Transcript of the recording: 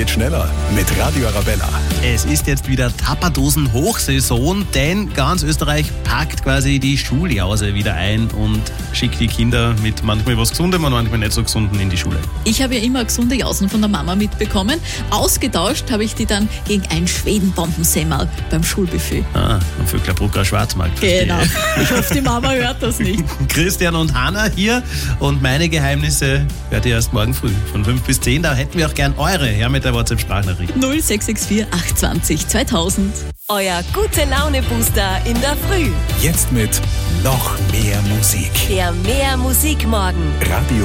geht schneller mit Radio Arabella. Es ist jetzt wieder Tapperdosen-Hochsaison, denn ganz Österreich packt quasi die Schuljause wieder ein und schickt die Kinder mit manchmal was Gesundem und manchmal nicht so Gesundem in die Schule. Ich habe ja immer gesunde Jausen von der Mama mitbekommen. Ausgetauscht habe ich die dann gegen ein Schwedenbombensemmel beim Schulbuffet. Und für Klappbrucker Schwarzmarkt. Genau. Ich hoffe, die Mama hört das nicht. Christian und Hanna hier und meine Geheimnisse hört ihr erst morgen früh von 5 bis 10. Da hätten wir auch gern eure her mit der WhatsApp-Sprachnachricht. 0664 820 2000. Euer Gute-Laune-Booster in der Früh. Jetzt mit noch mehr Musik. Der Mehr Musik morgen. Radio